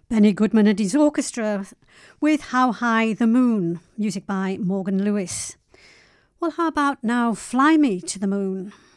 Benny Goodman and his orchestra with How High the Moon, music by Morgan Lewis. Well, how about now Fly Me to the Moon?